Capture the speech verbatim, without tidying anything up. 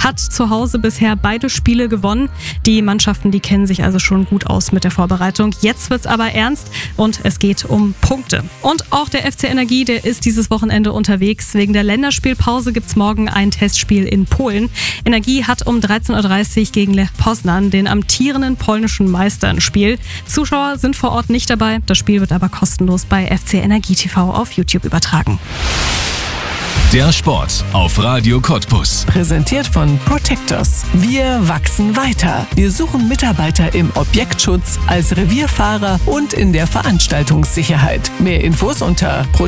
hat zu Hause bisher beide Spiele gewonnen. Die Mannschaften, die kennen sich also schon gut aus mit der Vorbereitung. Jetzt wird's aber ernst und es geht um Punkte. Und auch der F C Energie, der ist dieses Wochenende unterwegs. Wegen der Länderspielpause gibt's morgen ein Testspiel in Polen. Energie hat um dreizehn Uhr dreißig gegen Lech Poznan, den amtierenden polnischen Meister, ein Spiel. Zuschauer sind vor Ort nicht dabei. Das Spiel wird aber kostenlos bei F C Energie T V auf YouTube übertragen. Der Sport auf Radio Cottbus. Präsentiert von Protectors. Wir wachsen weiter. Wir suchen Mitarbeiter im Objektschutz, als Revierfahrer und in der Veranstaltungssicherheit. Mehr Infos unter